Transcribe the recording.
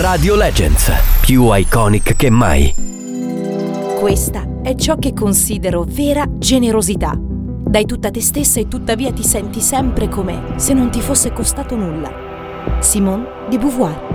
Radio Legends, più iconic che mai. Questa è ciò che considero vera generosità. Dai tutta te stessa e tuttavia ti senti sempre come se non ti fosse costato nulla. Simone de Beauvoir.